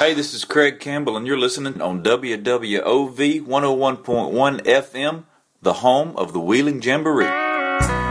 Hey, this is Craig Campbell, and you're listening on WWOV 101.1 FM, the home of the Wheeling Jamboree.